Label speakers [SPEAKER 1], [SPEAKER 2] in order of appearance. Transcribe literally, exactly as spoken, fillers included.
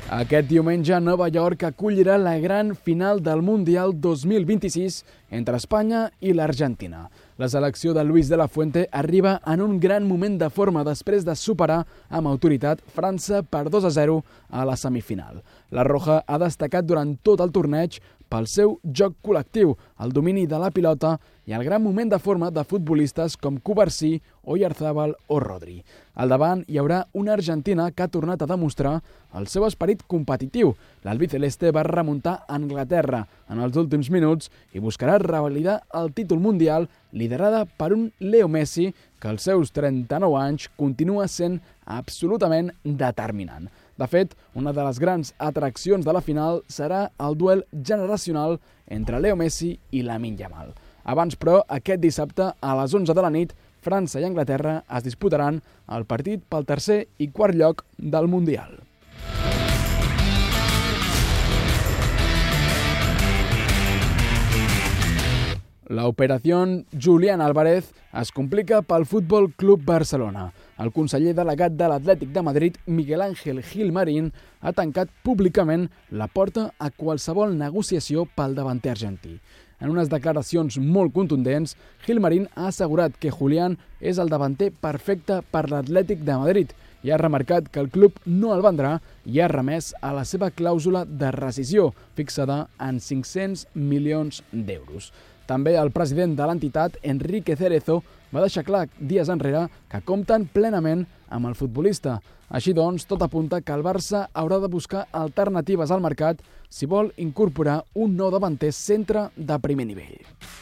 [SPEAKER 1] Aquest diumenge Nova York acollirà la gran final del Mundial dos mil vint-i-sis entre Espanya i l'Argentina. La selecció de Luis de la Fuente arriba en un gran moment de forma després de superar amb autoritat França per dos a zero a la semifinal. La Roja ha destacat durant tot el torneig pel seu joc col·lectiu, el domini de la pilota i el gran moment de forma de futbolistes com Cubarsí, Oyarzábal o Rodri. Al davant hi haurà una Argentina que ha tornat a demostrar el seu esperit competitiu. L'albiceleste va remuntar a Anglaterra en els últims minuts i buscarà revalidar el títol mundial liderada per un Leo Messi que als seus trenta-nou anys continua sent absolutament determinant. De fet, una de les grans atraccions de la final serà el duel generacional entre Leo Messi i Lamine Yamal. Abans, però, aquest dissabte a les onze de la nit, França i Anglaterra es disputaran el partit pel tercer i quart lloc del Mundial. La operació Julián Álvarez es complica pel Futbol Club Barcelona. El conseller delegat de l'Atlètic de Madrid, Miguel Ángel Gilmarín, ha tancat públicament la porta a qualsevol negociació pel davanter argentí. En unes declaracions molt contundents, Gilmarín ha assegurat que Julián és el davanter perfecte per l'Atlètic de Madrid i ha remarcat que el club no el vendrà i ha remès a la seva clàusula de rescisió, fixada en cinc-cents milions d'euros. També el president de l'entitat, Enrique Cerezo, va deixar clar dies enrere que compten plenament amb el futbolista. Així doncs, tot apunta que el Barça haurà de buscar alternatives al mercat si vol incorporar un nou davanter centre de primer nivell.